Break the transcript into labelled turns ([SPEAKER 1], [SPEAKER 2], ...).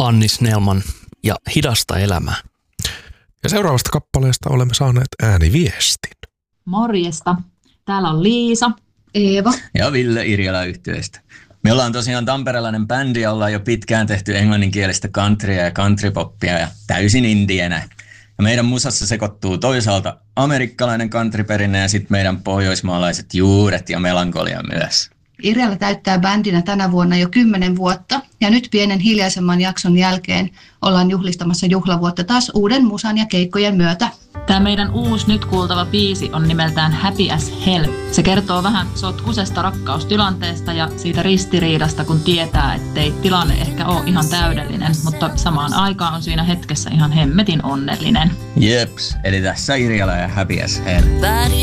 [SPEAKER 1] Anni Snellman ja Hidasta elämää.
[SPEAKER 2] Ja seuraavasta kappaleesta olemme saaneet ääniviestin.
[SPEAKER 3] Morjesta. Täällä on Liisa, Eeva
[SPEAKER 4] ja Ville Irjala yhtyeestä. Me ollaan tosiaan tamperelainen bändi ja ollaan jo pitkään tehty englanninkielistä countrya ja countrypoppia ja täysin indienä. Ja meidän musassa sekoittuu toisaalta amerikkalainen countryperinne ja sitten meidän pohjoismaalaiset juuret ja melankolia myös.
[SPEAKER 5] Irjala täyttää bändinä tänä vuonna jo 10 vuotta ja nyt pienen hiljaisemman jakson jälkeen ollaan juhlistamassa juhlavuotta taas uuden musan ja keikkojen myötä.
[SPEAKER 3] Tämä meidän uusi nyt kuultava biisi on nimeltään Happy as Hell. Se kertoo vähän sotkusesta rakkaustilanteesta ja siitä ristiriidasta, kun tietää, ettei tilanne ehkä ole ihan täydellinen, mutta samaan aikaan on siinä hetkessä ihan hemmetin onnellinen.
[SPEAKER 4] Jeps, eli tässä Irjala ja Happy as Hell.